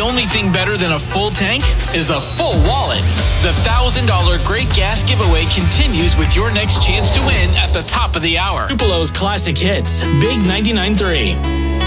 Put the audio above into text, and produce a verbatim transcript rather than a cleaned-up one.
only thing better than a full tank is a full wallet. The one thousand dollars Great Gas giveaway continues with your next chance to win at the top of the hour. Tupelo's Classic Hits, Big ninety-nine point three.